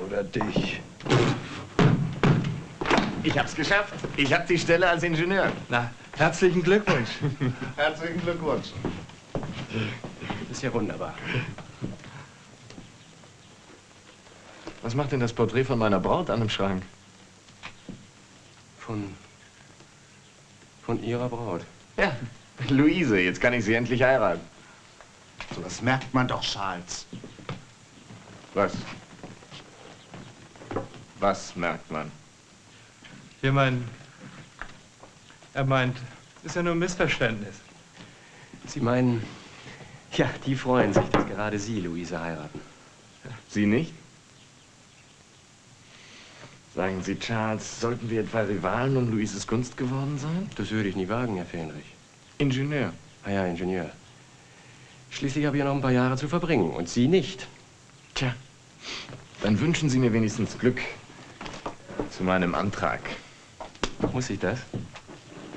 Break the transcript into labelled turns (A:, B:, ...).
A: oder dich.
B: Ich hab's geschafft. Ich hab die Stelle als Ingenieur.
A: Na, herzlichen Glückwunsch.
B: Herzlichen Glückwunsch.
C: Das ist ja wunderbar.
B: Was macht denn das Porträt von meiner Braut an dem Schrank?
C: Von Ihrer Braut?
B: Ja, Luise. Jetzt kann ich sie endlich heiraten.
D: So, das merkt man doch, Charles.
B: Was? Was merkt man?
A: Er meint, ist ja nur ein Missverständnis.
C: Sie meinen, ja, die freuen sich, dass gerade Sie Luise heiraten.
B: Sie nicht? Sagen Sie, Charles, sollten wir etwa Rivalen um Luises Gunst geworden sein?
C: Das würde ich nie wagen, Herr Fähnrich.
B: Ingenieur.
C: Ah ja, Ingenieur. Schließlich habe ich ja noch ein paar Jahre zu verbringen und Sie nicht.
B: Tja, dann wünschen Sie mir wenigstens Glück zu meinem Antrag.
C: Muss ich das?